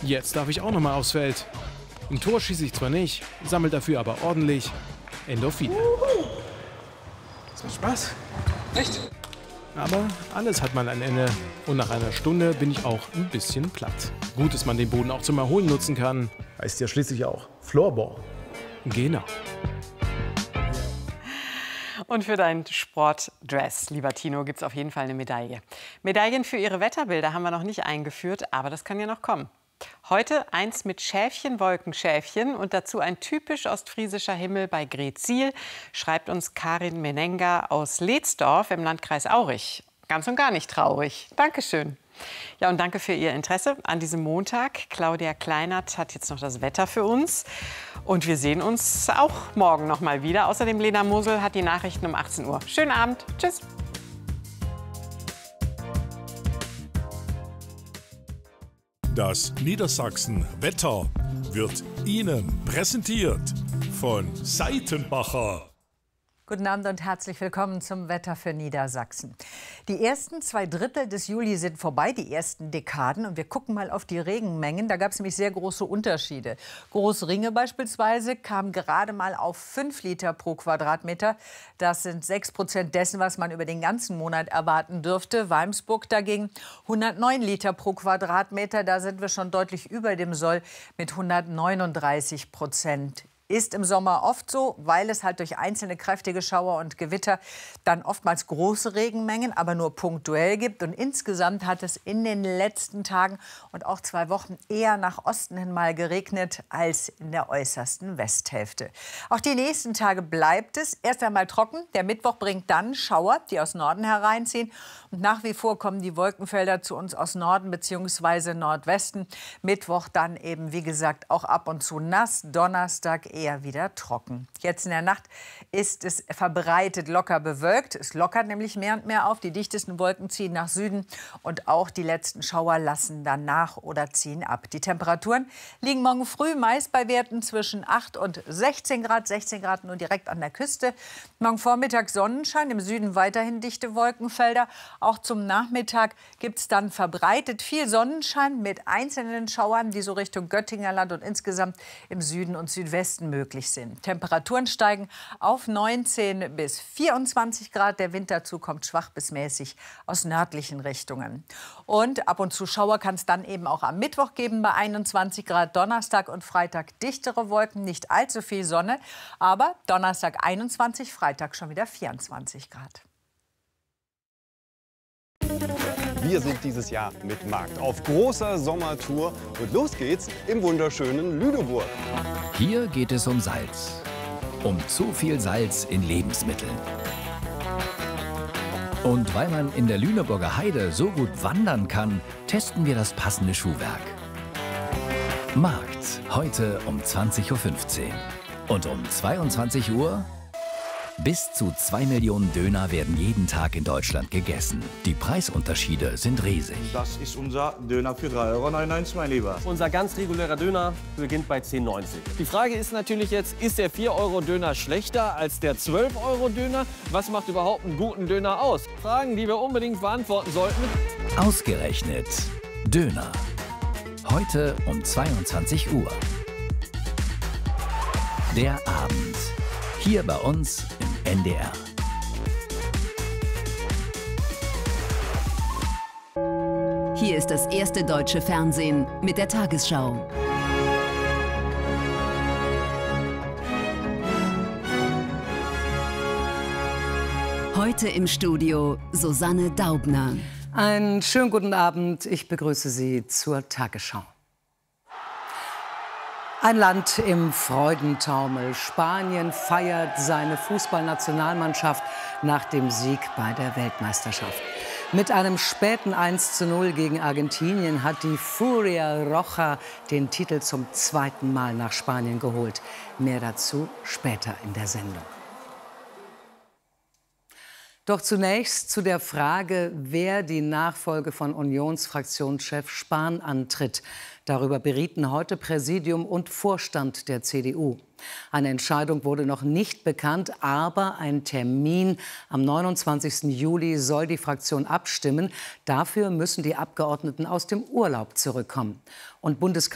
Jetzt darf ich auch noch mal aufs Feld. Ein Tor schieße ich zwar nicht, sammelt dafür aber ordentlich Endorphine. Das macht Spaß. Echt? Aber alles hat mal ein Ende. Und nach einer Stunde bin ich auch ein bisschen platt. Gut, dass man den Boden auch zum Erholen nutzen kann. Heißt ja schließlich auch Floorball. Genau. Und für dein Sportdress, lieber Tino, gibt es auf jeden Fall eine Medaille. Medaillen für Ihre Wetterbilder haben wir noch nicht eingeführt, aber das kann ja noch kommen. Heute eins mit Schäfchen, Wolkenschäfchen und dazu ein typisch ostfriesischer Himmel bei Greetsiel, schreibt uns Karin Menenga aus Leetsdorf im Landkreis Aurich. Ganz und gar nicht traurig. Dankeschön. Ja, und danke für Ihr Interesse an diesem Montag. Claudia Kleinert hat jetzt noch das Wetter für uns. Und wir sehen uns auch morgen noch mal wieder. Außerdem Lena Mosel hat die Nachrichten um 18 Uhr. Schönen Abend. Tschüss. Das Niedersachsen-Wetter wird Ihnen präsentiert von Seitenbacher. Guten Abend und herzlich willkommen zum Wetter für Niedersachsen. Die ersten 2/3 des Juli sind vorbei, die ersten Dekaden. Und wir gucken mal auf die Regenmengen. Da gab es nämlich sehr große Unterschiede. Großringe beispielsweise kam gerade mal auf 5 Liter pro Quadratmeter. Das sind 6% dessen, was man über den ganzen Monat erwarten dürfte. Walmsburg dagegen 109 Liter pro Quadratmeter. Da sind wir schon deutlich über dem Soll mit 139%. Ist im Sommer oft so, weil es halt durch einzelne kräftige Schauer und Gewitter dann oftmals große Regenmengen, aber nur punktuell gibt. Und insgesamt hat es in den letzten Tagen und auch 2 Wochen eher nach Osten hin mal geregnet als in der äußersten Westhälfte. Auch die nächsten Tage bleibt es erst einmal trocken. Der Mittwoch bringt dann Schauer, die aus Norden hereinziehen. Und nach wie vor kommen die Wolkenfelder zu uns aus Norden bzw. Nordwesten. Mittwoch dann eben, wie gesagt, auch ab und zu nass. Donnerstag eher wieder trocken. Jetzt in der Nacht ist es verbreitet locker bewölkt. Es lockert nämlich mehr und mehr auf. Die dichtesten Wolken ziehen nach Süden und auch die letzten Schauer lassen dann nach oder ziehen ab. Die Temperaturen liegen morgen früh meist bei Werten zwischen 8 und 16 Grad. 16 Grad nur direkt an der Küste. Morgen Vormittag Sonnenschein, im Süden weiterhin dichte Wolkenfelder. Auch zum Nachmittag gibt es dann verbreitet viel Sonnenschein mit einzelnen Schauern, die so Richtung Göttinger Land und insgesamt im Süden und Südwesten möglich sind. Temperaturen steigen auf 19 bis 24 Grad. Der Wind dazu kommt schwach bis mäßig aus nördlichen Richtungen. Und ab und zu Schauer kann es dann eben auch am Mittwoch geben bei 21 Grad. Donnerstag und Freitag dichtere Wolken, nicht allzu viel Sonne. Aber Donnerstag 21, Freitag schon wieder 24 Grad. Wir sind dieses Jahr mit Markt auf großer Sommertour und los geht's im wunderschönen Lüneburg. Hier geht es um Salz. Um zu viel Salz in Lebensmitteln. Und weil man in der Lüneburger Heide so gut wandern kann, testen wir das passende Schuhwerk. Markt, heute um 20:15 Uhr. Und um 22 Uhr? Bis zu 2 Millionen Döner werden jeden Tag in Deutschland gegessen. Die Preisunterschiede sind riesig. Das ist unser Döner für 3,99 €, mein Lieber. Unser ganz regulärer Döner beginnt bei 10,90 €. Die Frage ist natürlich jetzt, ist der 4-Euro-Döner schlechter als der 12-Euro-Döner? Was macht überhaupt einen guten Döner aus? Fragen, die wir unbedingt beantworten sollten. Ausgerechnet Döner. Heute um 22 Uhr. Der Abend. Hier bei uns im NDR. Hier ist das erste deutsche Fernsehen mit der Tagesschau. Heute im Studio Susanne Daubner. Einen schönen guten Abend. Ich begrüße Sie zur Tagesschau. Ein Land im Freudentaumel. Spanien feiert seine Fußballnationalmannschaft nach dem Sieg bei der Weltmeisterschaft. Mit einem späten 1:0 gegen Argentinien hat die Furia Roja den Titel zum 2. Mal nach Spanien geholt. Mehr dazu später in der Sendung. Doch zunächst zu der Frage, wer die Nachfolge von Unionsfraktionschef Spahn antritt. Darüber berieten heute Präsidium und Vorstand der CDU. Eine Entscheidung wurde noch nicht bekannt, aber ein Termin am 29. Juli soll die Fraktion abstimmen. Dafür müssen die Abgeordneten aus dem Urlaub zurückkommen. Und